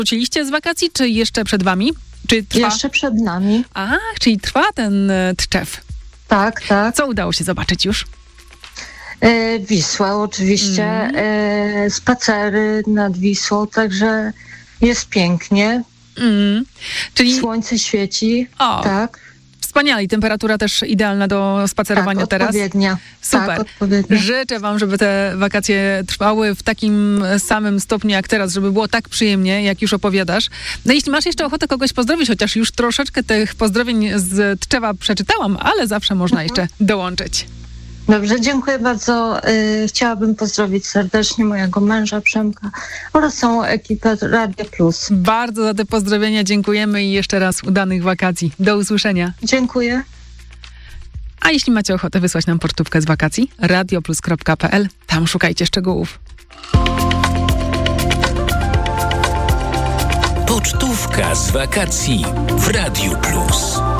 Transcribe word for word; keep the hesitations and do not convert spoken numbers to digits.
Wróciliście z wakacji, czy jeszcze przed wami? Czy trwa? Jeszcze przed nami. Ach, czyli trwa ten e, Tczew. Tak, tak. Co udało się zobaczyć już? E, Wisła oczywiście, Mm. e, spacery nad Wisłą, także jest pięknie. Mm. Czyli Słońce świeci. o, Tak, wspaniale i temperatura też idealna do spacerowania tak, teraz. odpowiednia. Super. Tak, odpowiednia. Życzę wam, żeby te wakacje trwały w takim samym stopniu jak teraz, żeby było tak przyjemnie, jak już opowiadasz. No jeśli masz jeszcze ochotę kogoś pozdrowić, chociaż już troszeczkę tych pozdrowień z Tczewa przeczytałam, ale zawsze można jeszcze dołączyć. Dobrze, dziękuję bardzo. E, chciałabym pozdrowić serdecznie mojego męża Przemka oraz całą ekipę Radio Plus. Bardzo za te pozdrowienia dziękujemy i jeszcze raz udanych wakacji. Do usłyszenia. Dziękuję. A jeśli macie ochotę wysłać nam pocztówkę z wakacji, radioplus kropka p l, tam szukajcie szczegółów. Pocztówka z wakacji w Radiu Plus.